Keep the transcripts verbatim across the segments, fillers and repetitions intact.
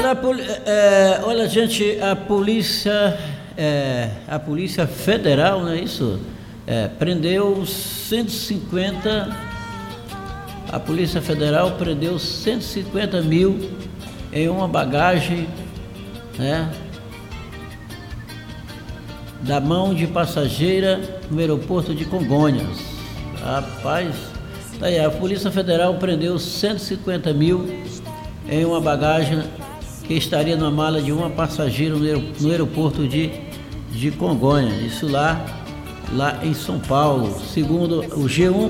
Olha, a, poli- é, olha, gente, a polícia, é, a polícia federal, não é isso? É, prendeu cento e cinquenta, a polícia federal prendeu cento e cinquenta mil em uma bagagem, né, da mão de passageira no aeroporto de Congonhas. Rapaz, tá aí, a polícia federal prendeu cento e cinquenta mil em uma bagagem que estaria na mala de uma passageira no aeroporto de, de Congonhas, isso lá, lá em São Paulo. Segundo o G um,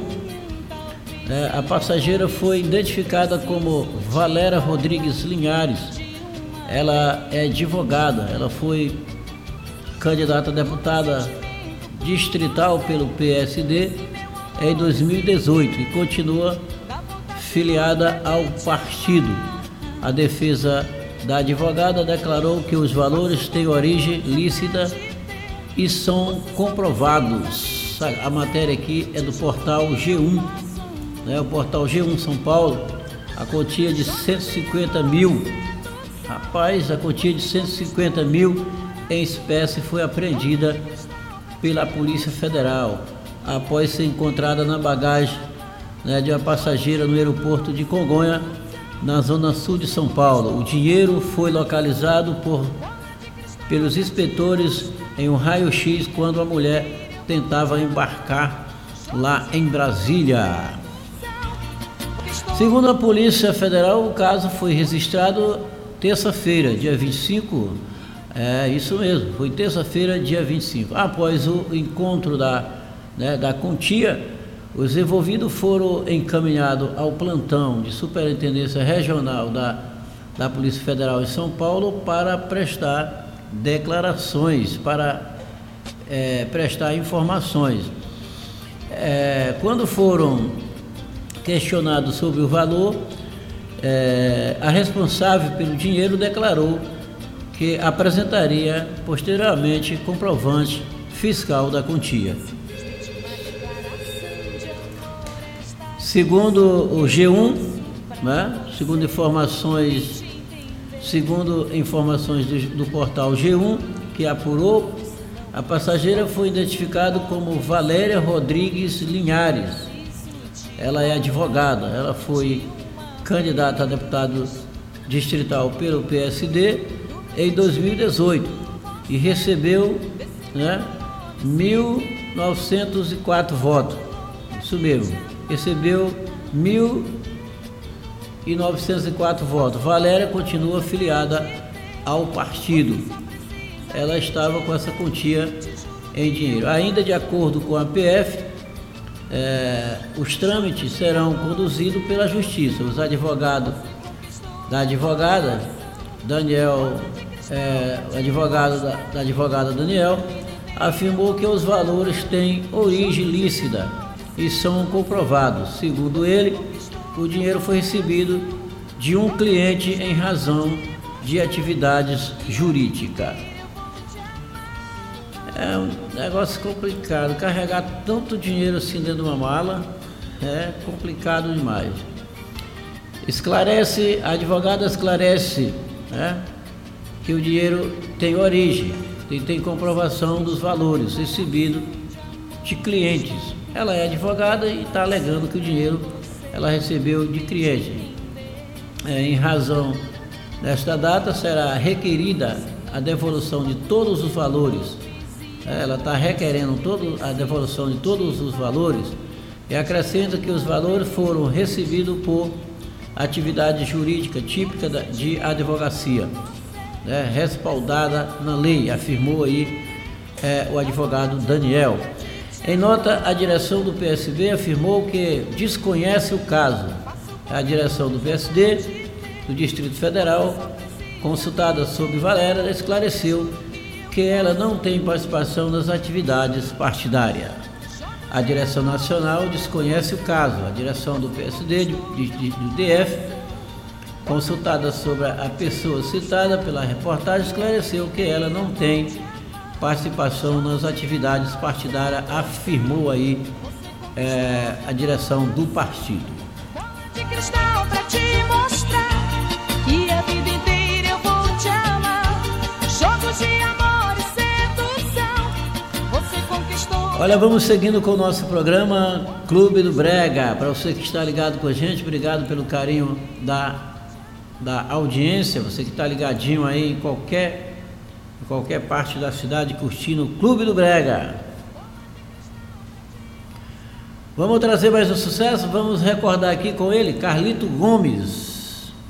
é, a passageira foi identificada como Valéria Rodrigues Linhares. Ela é advogada, ela foi candidata a deputada distrital pelo P S D em dois mil e dezoito e continua filiada ao partido. A defesa da advogada declarou que os valores têm origem lícita e são comprovados. A matéria aqui é do portal G um, né? O portal G um São Paulo. A quantia de cento e cinquenta mil, rapaz, a quantia de cento e cinquenta mil em espécie foi apreendida pela Polícia Federal após ser encontrada na bagagem, né, de uma passageira no aeroporto de Congonha, na zona sul de São Paulo. O dinheiro foi localizado por, pelos inspetores em um raio-x quando a mulher tentava embarcar lá em Brasília. Segundo a Polícia Federal, o caso foi registrado terça-feira, dia vinte e cinco. É isso mesmo, foi terça-feira, dia vinte e cinco. Após o encontro da, né, da quantia, os envolvidos foram encaminhados ao plantão de Superintendência Regional da, da Polícia Federal em São Paulo para prestar declarações, para é, prestar informações. É, quando foram questionados sobre o valor, é, a responsável pelo dinheiro declarou que apresentaria posteriormente comprovante fiscal da quantia. Segundo o G um, né, segundo informações, segundo informações do, do portal G um, que apurou, a passageira foi identificada como Valéria Rodrigues Linhares. Ela é advogada, ela foi candidata a deputado distrital pelo P S D em dois mil e dezoito e recebeu, né, mil novecentos e quatro votos. Isso mesmo. Recebeu mil novecentos e quatro votos. Valéria continua filiada ao partido. Ela estava com essa quantia em dinheiro. Ainda de acordo com a P F, é, os trâmites serão conduzidos pela Justiça. Os advogados da advogada Daniel, é, o advogado da, da advogada Daniel, afirmou que os valores têm origem lícita e são comprovados. Segundo ele, o dinheiro foi recebido de um cliente em razão de atividades jurídicas. É um negócio complicado, carregar tanto dinheiro assim dentro de uma mala é complicado demais. Esclarece, a advogada esclarece, né, que o dinheiro tem origem e tem comprovação dos valores recebidos de clientes. Ela é advogada e está alegando que o dinheiro ela recebeu de cliente. É, em razão desta data, será requerida a devolução de todos os valores. É, ela está requerendo todo, a devolução de todos os valores e acrescenta que os valores foram recebidos por atividade jurídica típica de advocacia, né, respaldada na lei, afirmou aí é, o advogado Daniel. Em nota, a direção do P S B afirmou que desconhece o caso. A direção do P S D do Distrito Federal, consultada sobre Valéria, esclareceu que ela não tem participação nas atividades partidárias. A direção nacional desconhece o caso. A direção do P S D do, do, do D F, consultada sobre a pessoa citada pela reportagem, esclareceu que ela não tem participação nas atividades partidárias, afirmou aí é, a direção do partido. De cristal pra te mostrar que a vida inteira eu vou Olha, vamos seguindo com o nosso programa Clube do Brega. Para você que está ligado com a gente, obrigado pelo carinho da, da audiência. Você que está ligadinho aí em qualquer, em qualquer parte da cidade curtindo o Clube do Brega. Vamos trazer mais um sucesso? Vamos recordar aqui com ele, Carlito Gomes.